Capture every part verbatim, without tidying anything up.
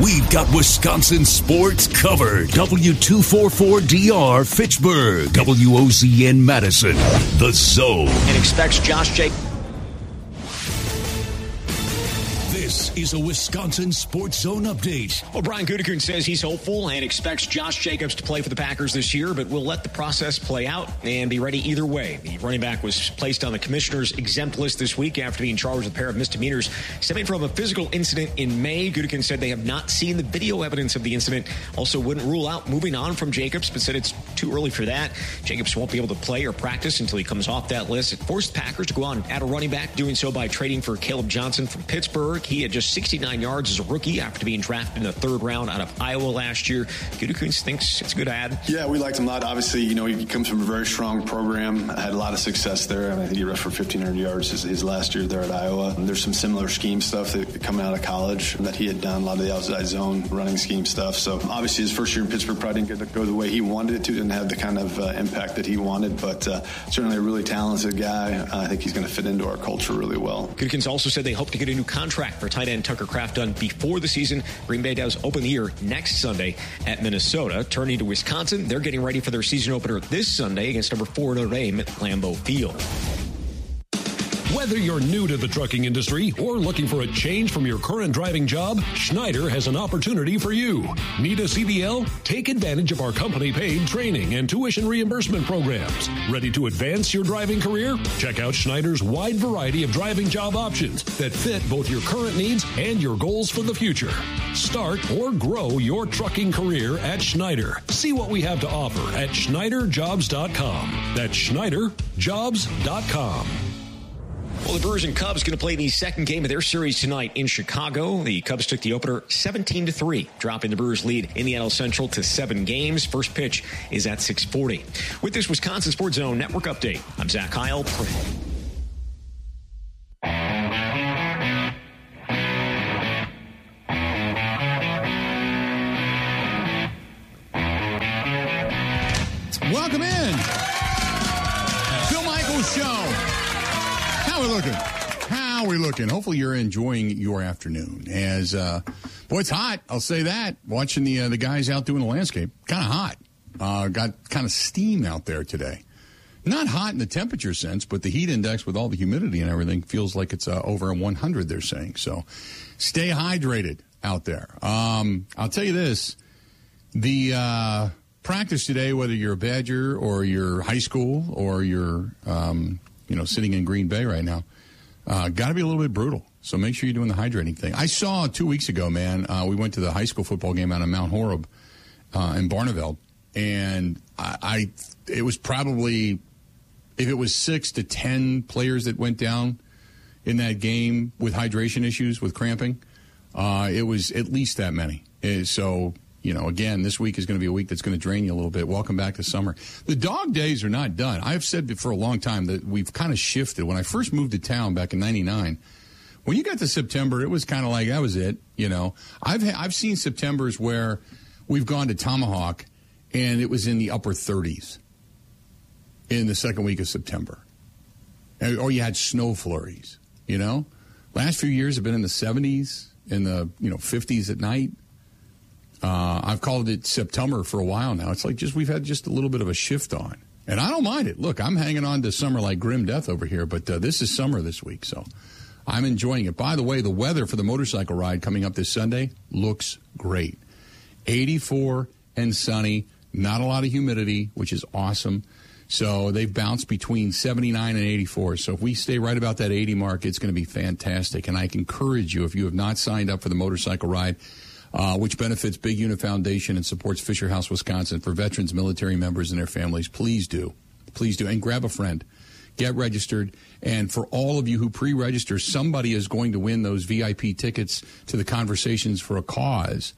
We've got Wisconsin sports covered. W two forty-four D R Fitchburg, W O Z N Madison, The Zone. And expects Josh Jacobs. This is a Wisconsin Sports Zone update. Well, Brian Gutekunst says he's hopeful and expects Josh Jacobs to play for the Packers this year, but will let the process play out and be ready either way. The running back was placed on the commissioner's exempt list this week after being charged with a pair of misdemeanors stemming from a physical incident in May. Gutekunst said they have not seen the video evidence of the incident. Also wouldn't rule out moving on from Jacobs, but said it's too early for that. Jacobs won't be able to play or practice until he comes off that list. It forced Packers to go on at a running back, doing so by trading for Caleb Johnson from Pittsburgh. He had just sixty-nine yards as a rookie after being drafted in the third round out of Iowa last year. Gutekunst thinks it's a good ad. Yeah, we liked him a lot. Obviously, you know, he comes from a very strong program, had a lot of success there. I, mean, I think he rushed for fifteen hundred yards his, his last year there at Iowa. And there's some similar scheme stuff that coming out of college that he had done, a lot of the outside zone running scheme stuff. So obviously his first year in Pittsburgh probably didn't get to go the way he wanted it to, didn't have the kind of uh, impact that he wanted, but uh, certainly a really talented guy. Uh, I think he's going to fit into our culture really well. Gutekunst also said they hope to get a new contract for tight end Tucker Kraft done before the season. Green Bay does open the year next Sunday at Minnesota. Turning to Wisconsin, they're getting ready for their season opener this Sunday against number four Notre Dame at Lambeau Field. Whether you're new to the trucking industry or looking for a change from your current driving job, Schneider has an opportunity for you. Need a C D L? Take advantage of our company-paid training and tuition reimbursement programs. Ready to advance your driving career? Check out Schneider's wide variety of driving job options that fit both your current needs and your goals for the future. Start or grow your trucking career at Schneider. See what we have to offer at Schneider Jobs dot com. That's Schneider Jobs dot com. Well, the Brewers and Cubs going to play the second game of their series tonight in Chicago. The Cubs took the opener seventeen to three, dropping the Brewers' lead in the N L Central to seven games. First pitch is at six forty. With this Wisconsin Sports Zone Network update, I'm Zach Heil. Welcome in. Phil Michaels Show. How are we looking? How are we looking? Hopefully you're enjoying your afternoon. As, uh, boy, it's hot. I'll say that. Watching the uh, the guys out doing the landscape. Kind of hot. Uh, got kind of steam out there today. Not hot in the temperature sense, but the heat index with all the humidity and everything feels like it's uh, over one hundred, they're saying. So stay hydrated out there. Um, I'll tell you this. The uh, practice today, whether you're a Badger or you're high school or you're um, you know, sitting in Green Bay right now, uh, got to be a little bit brutal. So make sure you're doing the hydrating thing. I saw two weeks ago, man, uh, we went to the high school football game out of Mount Horeb uh, in Barneveld, and I, I, it was probably, if it was six to ten players that went down in that game with hydration issues, with cramping, uh, it was at least that many. Uh, so, you know, again, this week is going to be a week that's going to drain you a little bit. Welcome back to summer. The dog days are not done. I've said for a long time that we've kind of shifted. When I first moved to town back in ninety-nine, when you got to September, it was kind of like, that was it, you know. I've I've seen Septembers where we've gone to Tomahawk, and it was in the upper thirties in the second week of September. Or you had snow flurries, you know. Last few years have been in the seventies, in the, you know, fifties at night. Uh, I've called it September for a while now. It's like just we've had just a little bit of a shift on. And I don't mind it. Look, I'm hanging on to summer like grim death over here, but uh, this is summer this week, so I'm enjoying it. By the way, the weather for the motorcycle ride coming up this Sunday looks great. eighty-four and sunny, not a lot of humidity, which is awesome. So they've bounced between seventy-nine and eighty-four. So if we stay right about that eighty mark, it's going to be fantastic. And I encourage you, if you have not signed up for the motorcycle ride, Uh, which benefits Big Unit Foundation and supports Fisher House, Wisconsin for veterans, military members, and their families. Please do. Please do. And grab a friend. Get registered. And for all of you who pre-register, somebody is going to win those V I P tickets to the Conversations for a Cause.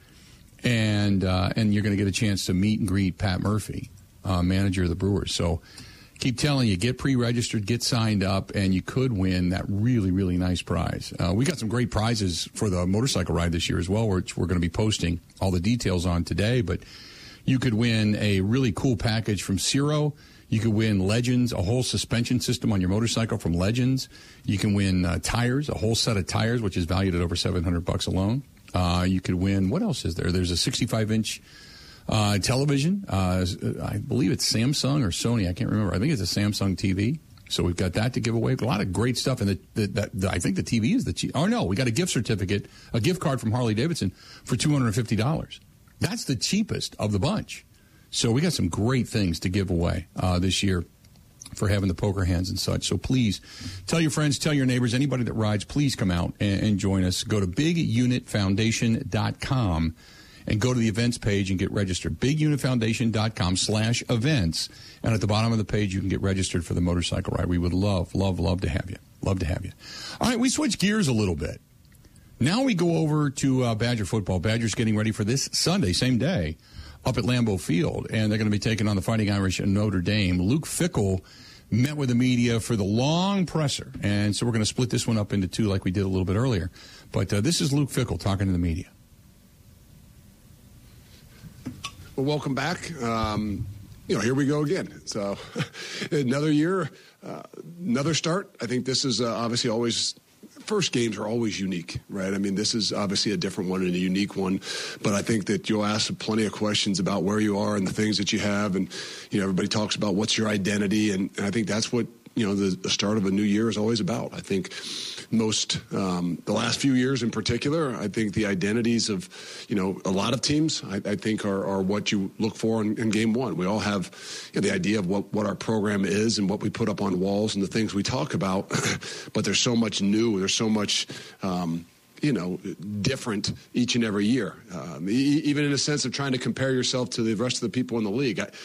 And uh, and you're going to get a chance to meet and greet Pat Murphy, uh, manager of the Brewers. So keep telling you, get pre-registered, get signed up, and you could win that really, really nice prize. Uh, we got some great prizes for the motorcycle ride this year as well, which we're going to be posting all the details on today. But you could win a really cool package from Ciro. You could win Legends, a whole suspension system on your motorcycle from Legends. You can win uh, tires, a whole set of tires, which is valued at over seven hundred bucks alone. Uh, you could win, what else is there? There's a sixty-five inch uh, television. Uh, I believe it's Samsung or Sony. I can't remember. I think it's a Samsung T V. So we've got that to give away. A lot of great stuff. And the, the, the, the, I think the T V is the cheap. Oh, no, we got a gift certificate, a gift card from Harley Davidson for two hundred fifty dollars. That's the cheapest of the bunch. So we got some great things to give away uh, this year for having the poker hands and such. So please tell your friends, tell your neighbors, anybody that rides, please come out and, and join us. Go to big unit foundation dot com and go to the events page and get registered. big unit foundation dot com slash events. And at the bottom of the page, you can get registered for the motorcycle ride. We would love, love, love to have you. Love to have you. All right, we switch gears a little bit. Now we go over to uh, Badger football. Badgers getting ready for this Sunday, same day, up at Lambeau Field, and they're going to be taking on the Fighting Irish and Notre Dame. Luke Fickell met with the media for the long presser, and so we're going to split this one up into two like we did a little bit earlier. But uh, this is Luke Fickell talking to the media. Well, welcome back. Um, you know, here we go again. So another year, uh, another start. I think this is uh, obviously always – first games are always unique, right? I mean, this is obviously a different one and a unique one, but I think that you'll ask plenty of questions about where you are and the things that you have, and, you know, everybody talks about what's your identity, and, and I think that's what, you know, the, the start of a new year is always about. I think most, um, the last few years in particular, I think the identities of, you know, a lot of teams, I, I think are, are what you look for in, in game one. We all have, you know, the idea of what, what our program is and what we put up on walls and the things we talk about, but there's so much new, there's so much, um, you know, different each and every year, um, e- even in a sense of trying to compare yourself to the rest of the people in the league. I,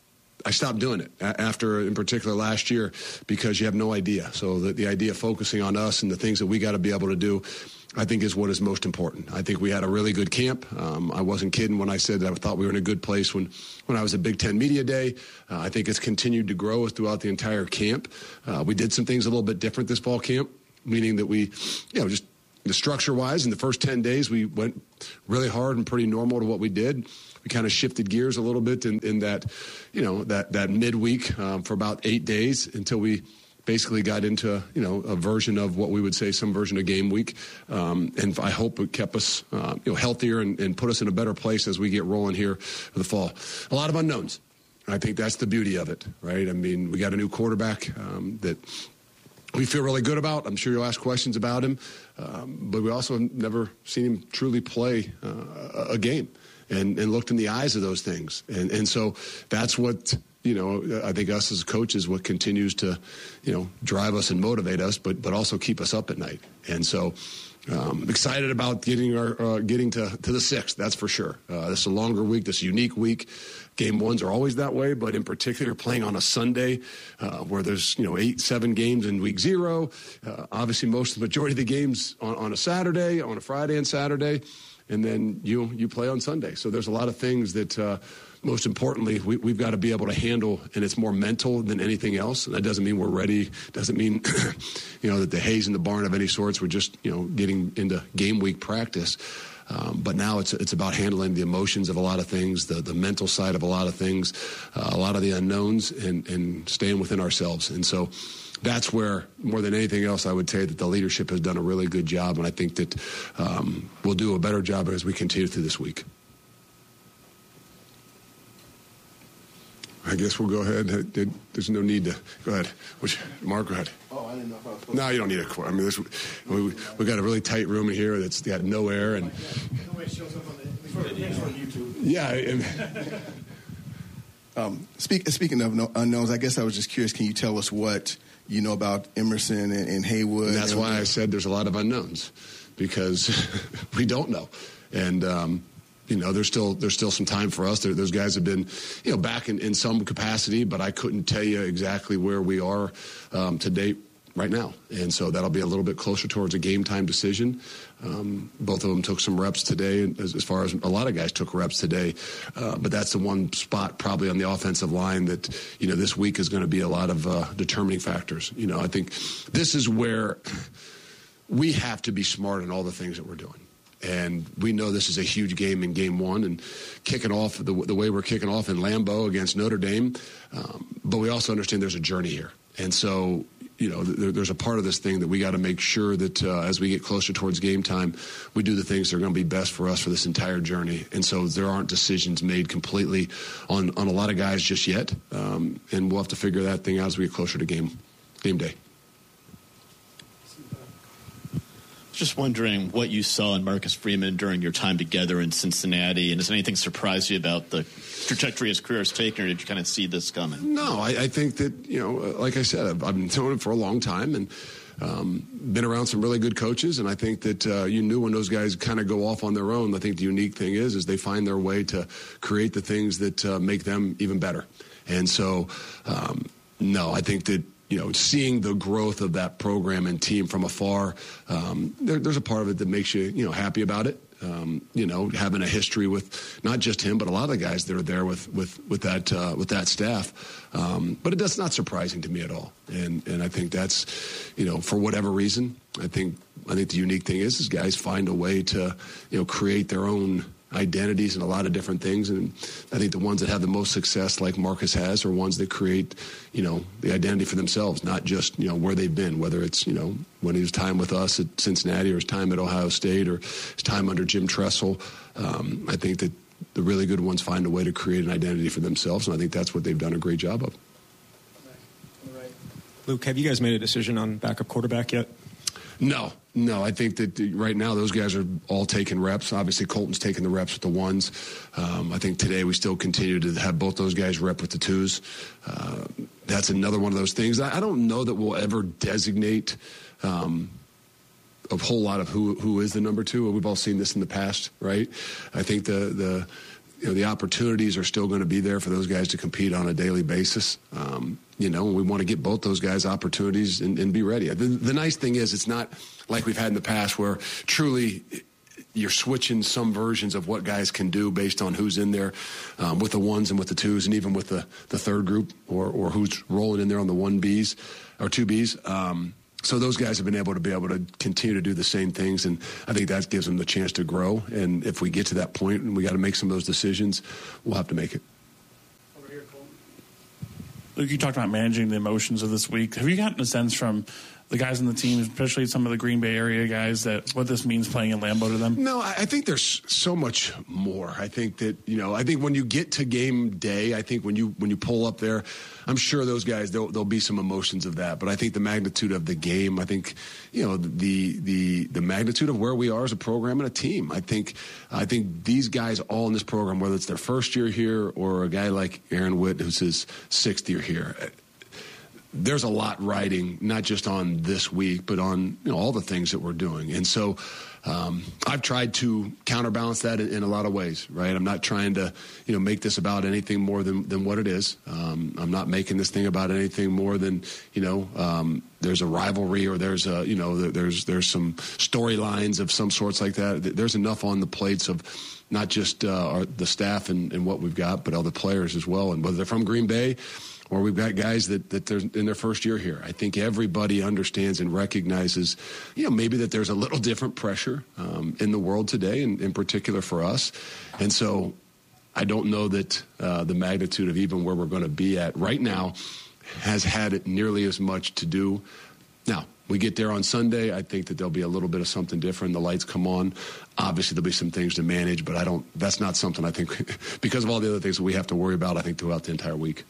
I stopped doing it after, in particular, last year, because you have no idea. So the, the idea of focusing on us and the things that we got to be able to do, I think, is what is most important. I think we had a really good camp. Um, I wasn't kidding when I said that I thought we were in a good place when, when I was at Big Ten Media Day. Uh, I think it's continued to grow throughout the entire camp. Uh, we did some things a little bit different this fall camp, meaning that we, you know, just the structure-wise, in the first ten days, we went really hard and pretty normal to what we did. We kind of shifted gears a little bit in, in that, you know, that, that midweek um, for about eight days until we basically got into, you know, a version of what we would say some version of game week. Um, and I hope it kept us, uh, you know, healthier and, and put us in a better place as we get rolling here for the fall. A lot of unknowns. I think that's the beauty of it, right? I mean, we got a new quarterback um, that we feel really good about. I'm sure you'll ask questions about him. Um, but we also have never seen him truly play uh, a game. And, and looked in the eyes of those things. And and so that's what, you know, I think us as coaches, what continues to, you know, drive us and motivate us, but but also keep us up at night. And so um, excited about getting our uh, getting to, to the sixth, that's for sure. Uh, this is a longer week, this is a unique week. Game ones are always that way, but in particular playing on a Sunday uh, where there's, you know, eight, seven games in week zero. Uh, obviously, most of the majority of the games on, on a Saturday, on a Friday and Saturday. And then you you play on Sunday. So there's a lot of things that, uh, most importantly, we, we've got to be able to handle, and it's more mental than anything else. And that doesn't mean we're ready. Doesn't mean, you know, that the hay's in the barn of any sorts. We're just, you know, getting into game week practice. Um, but now it's it's about handling the emotions of a lot of things, the, the mental side of a lot of things, uh, a lot of the unknowns, and, and staying within ourselves. And so that's where, more than anything else, I would say that the leadership has done a really good job, and I think that um, we'll do a better job as we continue through this week. I guess we'll go ahead. There's no need to go ahead. Which, Mark, go ahead. Oh, I didn't know if I was supposed No, you don't need a. I mean, this, we we got a really tight room in here that's got no air, and nobody shows up on the before, thanks on YouTube. yeah. And, um, speak, speaking of no, unknowns, I guess I was just curious. Can you tell us what you know about Emerson and, and Haywood? And that's and, why I said there's a lot of unknowns, because we don't know, and. Um, You know, there's still there's still some time for us. There, those guys have been, you know, back in, in some capacity, but I couldn't tell you exactly where we are um, to date right now. And so that'll be a little bit closer towards a game time decision. Um, both of them took some reps today, as, as far as a lot of guys took reps today. Uh, but that's the one spot probably on the offensive line that, you know, this week is going to be a lot of uh, determining factors. You know, I think this is where we have to be smart in all the things that we're doing. And we know this is a huge game in game one and kicking off the, the way we're kicking off in Lambeau against Notre Dame. Um, but we also understand there's a journey here. And so, you know, there, there's a part of this thing that we got to make sure that uh, as we get closer towards game time, we do the things that are going to be best for us for this entire journey. And so there aren't decisions made completely on, on a lot of guys just yet. Um, and we'll have to figure that thing out as we get closer to game game day. Just wondering what you saw in Marcus Freeman during your time together in Cincinnati, and does anything surprise you about the trajectory his career has taken, or did you kind of see this coming? No, I, I think that, you know, like I said, I've, I've been doing it for a long time and um, been around some really good coaches, and I think that uh, you knew when those guys kind of go off on their own. I think the unique thing is, is they find their way to create the things that uh, make them even better. And so, um, no, I think that, you know, seeing the growth of that program and team from afar, um, there, there's a part of it that makes you, you know, happy about it. Um, you know, having a history with not just him, but a lot of the guys that are there with with with that uh, with that staff. Um, but it does not surprising to me at all. And and I think that's, you know, for whatever reason, I think I think the unique thing is, is guys find a way to, you know, create their own identities and a lot of different things, and I think the ones that have the most success, like Marcus has, are ones that create, you know, the identity for themselves, not just, you know, where they've been, whether it's, you know, when he was time with us at Cincinnati or his time at Ohio State or his time under Jim Tressel. Um, I think that the really good ones find a way to create an identity for themselves, and I think that's what they've done a great job of. Luke, have you guys made a decision on backup quarterback yet? No, no. I think that right now those guys are all taking reps. Obviously, Colton's taking the reps with the ones. Um, I think today we still continue to have both those guys rep with the twos. Uh, that's another one of those things. I, I don't know that we'll ever designate um, a whole lot of who who is the number two. We've all seen this in the past, right? I think the the you know the opportunities are still going to be there for those guys to compete on a daily basis. Um, You know, we want to get both those guys opportunities and, and be ready. The, the nice thing is it's not like we've had in the past where truly you're switching some versions of what guys can do based on who's in there um, with the ones and with the twos and even with the, the third group or, or who's rolling in there on the one Bs or two Bs. Um, so those guys have been able to be able to continue to do the same things, and I think that gives them the chance to grow. And if we get to that point and we got to make some of those decisions, we'll have to make it. Luke, you talked about managing the emotions of this week. Have you gotten a sense from the guys on the team, especially some of the Green Bay area guys, that what this means playing in Lambeau to them? No, I think there's so much more. I think that, you know, I think when you get to game day, I think when you when you pull up there, I'm sure those guys, there'll, there'll be some emotions of that. But I think the magnitude of the game, I think, you know, the the the magnitude of where we are as a program and a team. I think I think these guys all in this program, whether it's their first year here or a guy like Aaron Witt, who's his sixth year here, there's a lot riding, not just on this week, but on, you know, all the things that we're doing. And so um, I've tried to counterbalance that in, in a lot of ways, right? I'm not trying to, you know, make this about anything more than, than what it is. Um, I'm not making this thing about anything more than, you know, um, there's a rivalry or there's a, you know, there's there's some storylines of some sorts like that. There's enough on the plates of not just uh, our, the staff and, and what we've got, but other players as well. And whether they're from Green Bay or we've got guys that, that they're in their first year here. I think everybody understands and recognizes, you know, maybe that there's a little different pressure um, in the world today, and in particular for us. And so I don't know that uh, the magnitude of even where we're going to be at right now has had it nearly as much to do. Now, we get there on Sunday, I think that there'll be a little bit of something different. The lights come on. Obviously, there'll be some things to manage, but I don't. That's not something I think, because of all the other things that we have to worry about, I think, throughout the entire week.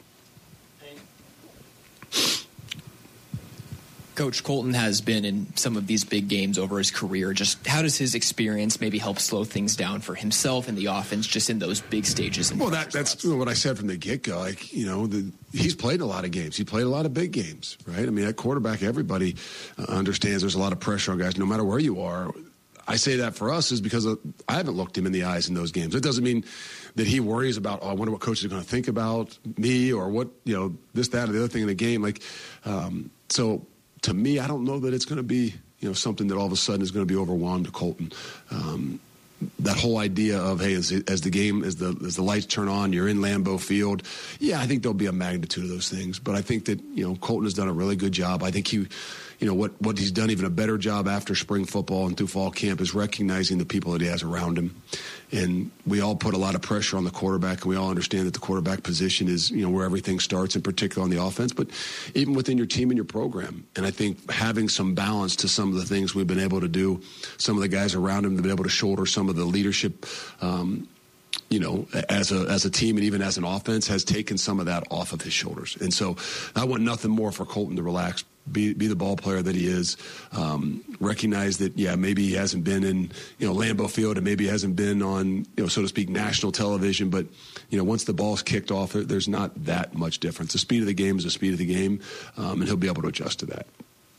Coach, Colton has been in some of these big games over his career. Just how does his experience maybe help slow things down for himself and the offense just in those big stages? And well, that, that's what I said from the get-go. Like, you know, the, he's played a lot of games. He played a lot of big games, right? I mean, at quarterback, everybody uh, understands there's a lot of pressure on guys, no matter where you are. I say that for us is because of, I haven't looked him in the eyes in those games. It doesn't mean that he worries about, oh, I wonder what coaches are going to think about me or what, you know, this, that, or the other thing in the game. Like, um, so... To me, I don't know that it's going to be, you know, something that all of a sudden is going to be overwhelmed to Colton. Um, that whole idea of, hey, as, as the game, as the as the lights turn on, you're in Lambeau Field. Yeah, I think there'll be a magnitude of those things. But I think that, you know, Colton has done a really good job. I think he, you know, what, what he's done even a better job after spring football and through fall camp is recognizing the people that he has around him. And we all put a lot of pressure on the quarterback, and we all understand that the quarterback position is, you know, where everything starts, in particular on the offense, but even within your team and your program. And I think having some balance to some of the things we've been able to do, some of the guys around him have been able to shoulder some of the leadership, um, you know, as a as a team and even as an offense, has taken some of that off of his shoulders. And so I want nothing more for Colton to relax, be be the ball player that he is, um, recognize that, yeah, maybe he hasn't been in, you know, Lambeau Field, and maybe he hasn't been on, you know, so to speak, national television, but, you know, once the ball's kicked off, there's not that much difference. The speed of the game is the speed of the game, um, and he'll be able to adjust to that.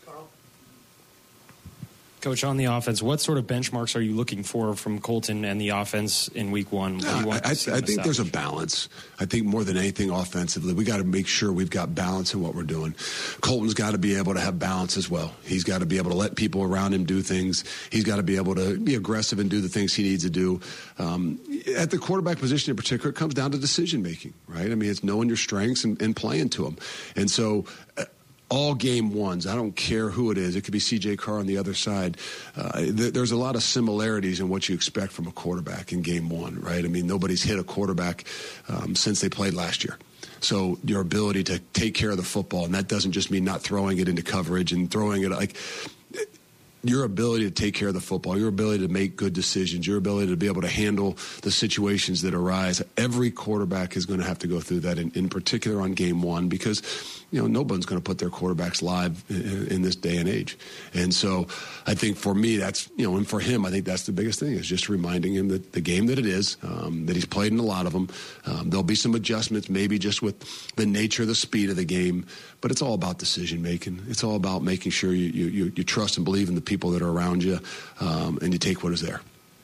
Coach, on the offense, what sort of benchmarks are you looking for from Colton and the offense in week one? Yeah, I, I, I think there's a balance. I think more than anything offensively, we got to make sure we've got balance in what we're doing. Colton's got to be able to have balance as well. He's got to be able to let people around him do things. He's got to be able to be aggressive and do the things he needs to do. Um, at the quarterback position in particular, it comes down to decision making, right? I mean, it's knowing your strengths and, and playing to them. And so uh, all game ones, I don't care who it is. It could be C J Carr on the other side. Uh, th- there's a lot of similarities in what you expect from a quarterback in game one, right? I mean, nobody's hit a quarterback um, since they played last year. So your ability to take care of the football, and that doesn't just mean not throwing it into coverage and throwing it like – your ability to take care of the football, your ability to make good decisions, your ability to be able to handle the situations that arise. Every quarterback is going to have to go through that, in, in particular on game one, because, you know, nobody's going to put their quarterbacks live in, in this day and age. And so I think for me, that's, you know, and for him, I think that's the biggest thing, is just reminding him that the game that it is, um, that he's played in a lot of them. Um, there'll be some adjustments, maybe just with the nature, the speed of the game, but it's all about decision making. It's all about making sure you, you, you trust and believe in the people that are around you, um, and you take what is there.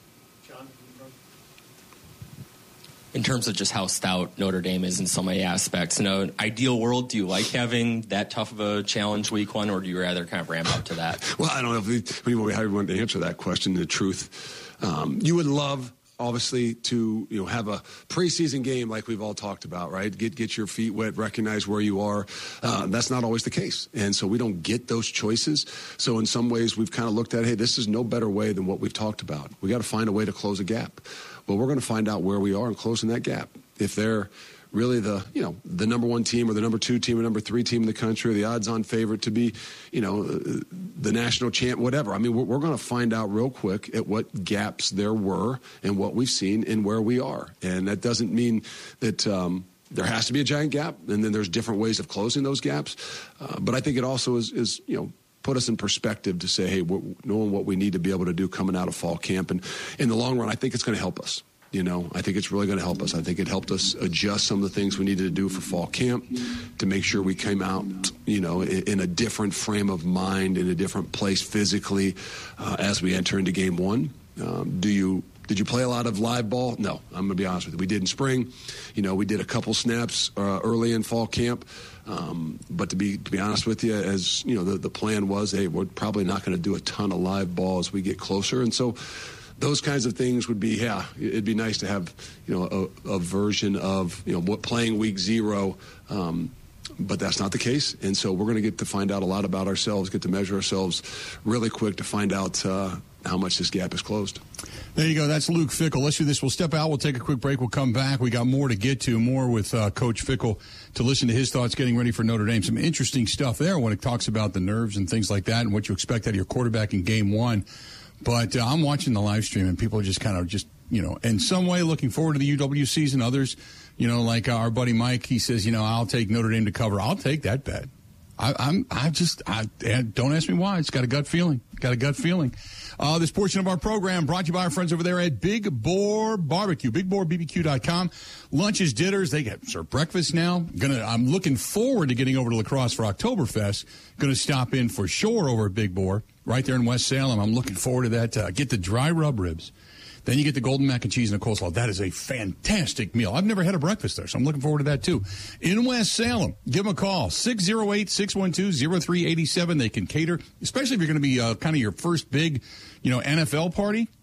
In terms of just how stout Notre Dame is in so many aspects, in an ideal world, do you like having that tough of a challenge week one, or do you rather kind of ramp up to that? Well, I don't know if we, we, how you want to answer that question. The truth, um, you would love, obviously, to, you know, have a preseason game like we've all talked about, right? Get get your feet wet, recognize where you are. Uh, that's not always the case, and so we don't get those choices. So in some ways, we've kind of looked at, hey, this is no better way than what we've talked about. We got to find a way to close a gap. Well, we're going to find out where we are and closing that gap. If they're really the, you know, the number one team or the number two team or number three team in the country, or the odds-on favorite to be, you know, the national champ, whatever. I mean, we're, we're going to find out real quick at what gaps there were and what we've seen and where we are. And that doesn't mean that um, there has to be a giant gap, and then there's different ways of closing those gaps. Uh, but I think it also is, is, you know, put us in perspective to say, hey, we're knowing what we need to be able to do coming out of fall camp. And in the long run, I think it's going to help us. You know, I think it's really going to help us. I think it helped us adjust some of the things we needed to do for fall camp to make sure we came out, you know, in, in a different frame of mind, in a different place physically uh, as we enter into game one. Um, do you did you play a lot of live ball? No, I'm going to be honest with you. We did in spring. You know, we did a couple snaps uh, early in fall camp. Um, but to be to be honest with you, as you know, the, the plan was, hey, we're probably not going to do a ton of live ball as we get closer, and so those kinds of things would be, yeah, it'd be nice to have, you know, a, a version of, you know, what playing week zero, um, but that's not the case. And so we're going to get to find out a lot about ourselves, get to measure ourselves really quick to find out uh, how much this gap is closed. There you go. That's Luke Fickell. Let's do this. We'll step out. We'll take a quick break. We'll come back. We got more to get to, more with uh, Coach Fickell to listen to his thoughts getting ready for Notre Dame. Some interesting stuff there when it talks about the nerves and things like that and what you expect out of your quarterback in game one. But uh, I'm watching the live stream, and people are just kind of just, you know, in some way looking forward to the U W season. Others, you know, like our buddy Mike, he says, you know, I'll take Notre Dame to cover. I'll take that bet. I, I'm, I just, I, don't ask me why. It's got a gut feeling. Got a gut feeling. Uh, this portion of our program brought to you by our friends over there at Big Boar Barbecue, big boar b b q dot com. Lunches, dinners, they get serve breakfast now. Gonna, I'm looking forward to getting over to La Crosse for Oktoberfest. Going to stop in for sure over at Big Boar, right there in West Salem. I'm looking forward to that. Uh, get the dry rub ribs. Then you get the golden mac and cheese and a coleslaw. That is a fantastic meal. I've never had a breakfast there, so I'm looking forward to that, too. In West Salem, give them a call, six oh eight, six one two, oh three eight seven. They can cater, especially if you're going to be uh, kind of your first big, you know, N F L party.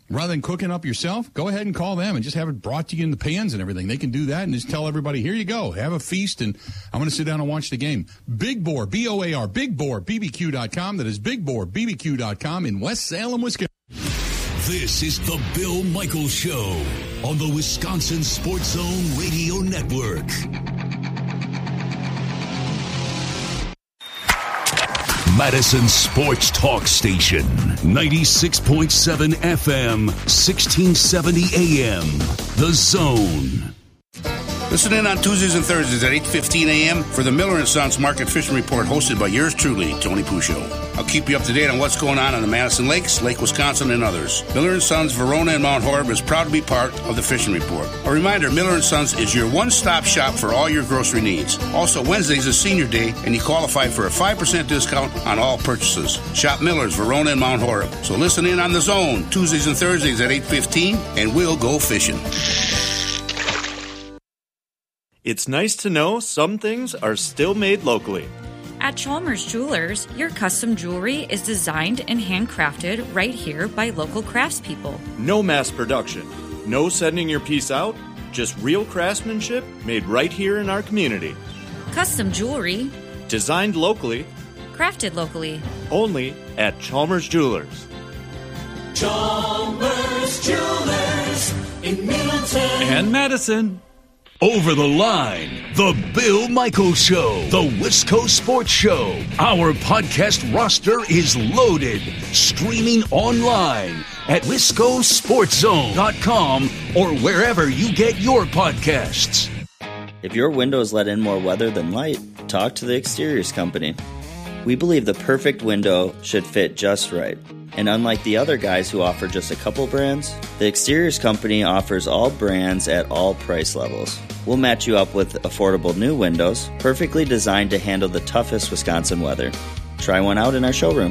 Rather than cooking up yourself, go ahead and call them and just have it brought to you in the pans and everything. They can do that and just tell everybody, here you go, have a feast, and I'm going to sit down and watch the game. Big Boar, B O A R, Big Boar, B B Q dot com. That is Big Boar, B B Q dot com in West Salem, Wisconsin. This is the Bill Michaels Show on the Wisconsin Sports Zone Radio Network. Madison Sports Talk Station, ninety-six point seven F M, sixteen seventy A M. The Zone. Listen in on Tuesdays and Thursdays at eight fifteen A M for the Miller and Sons Market Fishing Report, hosted by yours truly, Tony Puccio. I'll keep you up to date on what's going on on the Madison Lakes, Lake Wisconsin, and others. Miller and Sons, Verona, and Mount Horeb is proud to be part of the Fishing Report. A reminder, Miller and Sons is your one-stop shop for all your grocery needs. Also, Wednesday's is Senior Day, and you qualify for a five percent discount on all purchases. Shop Miller's, Verona, and Mount Horeb. So listen in on The Zone, Tuesdays and Thursdays at eight fifteen, and we'll go fishing. It's nice to know some things are still made locally. At Chalmers Jewelers, your custom jewelry is designed and handcrafted right here by local craftspeople. No mass production, no sending your piece out, just real craftsmanship made right here in our community. Custom jewelry, designed locally, crafted locally, only at Chalmers Jewelers. Chalmers Jewelers in Middleton and Madison. Over the Line, the Bill Michaels Show, the Wisco Sports Show. Our podcast roster is loaded, streaming online at wisco sports zone dot com or wherever you get your podcasts. If your windows let in more weather than light, talk to the Exteriors Company. We believe the perfect window should fit just right. And unlike the other guys who offer just a couple brands, the Exteriors Company offers all brands at all price levels. We'll match you up with affordable new windows, perfectly designed to handle the toughest Wisconsin weather. Try one out in our showroom.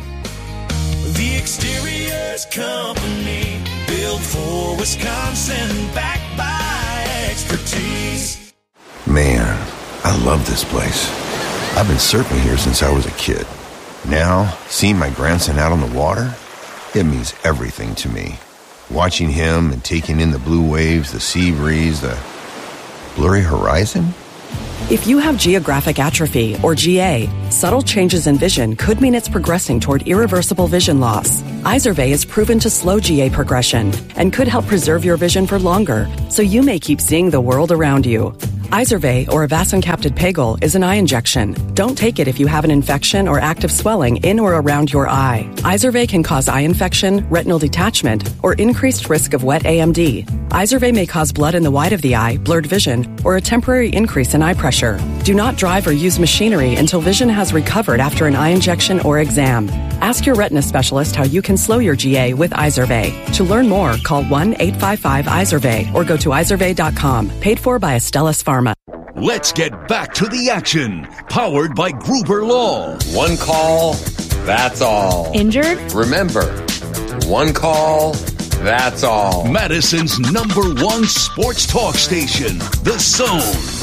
The Exteriors Company, built for Wisconsin, backed by expertise. Man, I love this place. I've been surfing here since I was a kid. Now, seeing my grandson out on the water, it means everything to me. Watching him and taking in the blue waves, the sea breeze, the blurry horizon. If you have geographic atrophy, or G A, subtle changes in vision could mean it's progressing toward irreversible vision loss. Izervay is proven to slow G A progression and could help preserve your vision for longer, so you may keep seeing the world around you. Izervay, or avacincaptad pegol, is an eye injection. Don't take it if you have an infection or active swelling in or around your eye. Izervay can cause eye infection, retinal detachment, or increased risk of wet A M D. Izervay may cause blood in the white of the eye, blurred vision, or a temporary increase in eye pressure. Do not drive or use machinery until vision has recovered after an eye injection or exam. Ask your retina specialist how you can slow your G A with Izervay. To learn more, call one eight five five Izervay or go to izervay dot com. Paid for by Astellas Pharma. Let's get back to the action. Powered by Gruber Law. One call, that's all. Injured? Remember, one call, that's all. Madison's number one sports talk station, The Zone.